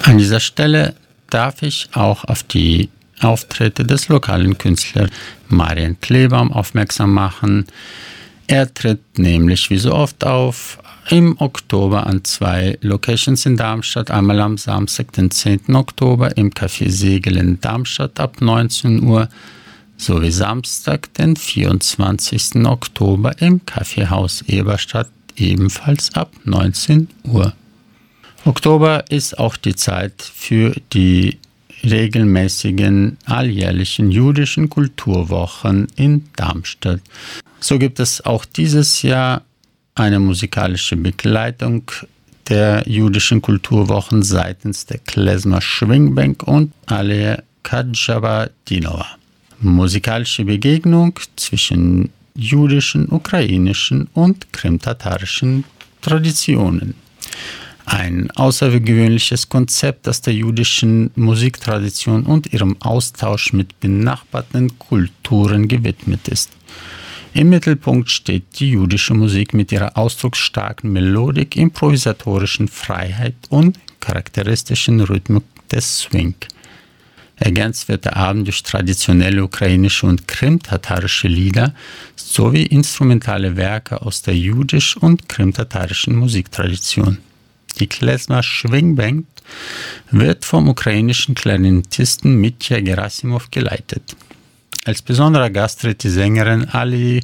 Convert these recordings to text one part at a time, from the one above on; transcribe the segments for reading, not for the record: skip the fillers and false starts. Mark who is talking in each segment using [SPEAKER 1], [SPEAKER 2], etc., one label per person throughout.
[SPEAKER 1] An dieser Stelle darf ich auch auf die Auftritte des lokalen Künstlers Marian Kleebaum aufmerksam machen. Er tritt nämlich wie so oft auf im Oktober an 2 Locations in Darmstadt. Einmal am Samstag, den 10. Oktober im Café Segel in Darmstadt ab 19 Uhr sowie Samstag, den 24. Oktober im Kaffeehaus Eberstadt ebenfalls ab 19 Uhr. Oktober ist auch die Zeit für die regelmäßigen alljährlichen jüdischen Kulturwochen in Darmstadt. So gibt es auch dieses Jahr eine musikalische Begleitung der jüdischen Kulturwochen seitens der Klezmer Schwingband und Alea Kadjabadinova. Musikalische Begegnung zwischen jüdischen, ukrainischen und krimtatarischen Traditionen. Ein außergewöhnliches Konzept, das der jüdischen Musiktradition und ihrem Austausch mit benachbarten Kulturen gewidmet ist. Im Mittelpunkt steht die jüdische Musik mit ihrer ausdrucksstarken Melodik, improvisatorischen Freiheit und charakteristischen Rhythmik des Swing. Ergänzt wird der Abend durch traditionelle ukrainische und krimtatarische Lieder sowie instrumentale Werke aus der jüdisch- und krimtatarischen Musiktradition. Die Klezmer Schwingband wird vom ukrainischen Klarinettisten Mitya Gerasimov geleitet. Als besonderer Gast tritt die Sängerin Alea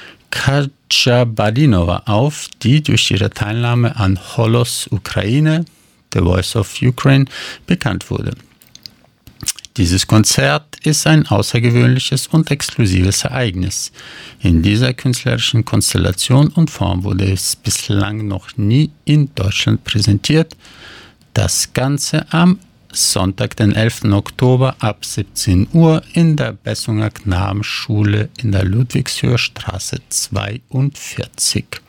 [SPEAKER 1] Kadjabadinova auf, die durch ihre Teilnahme an Holos Ukraine, The Voice of Ukraine, bekannt wurde. Dieses Konzert ist ein außergewöhnliches und exklusives Ereignis. In dieser künstlerischen Konstellation und Form wurde es bislang noch nie in Deutschland präsentiert. Das Ganze am Sonntag, den 11. Oktober ab 17 Uhr in der Bessunger Knabenschule in der Ludwigshöher Straße 42.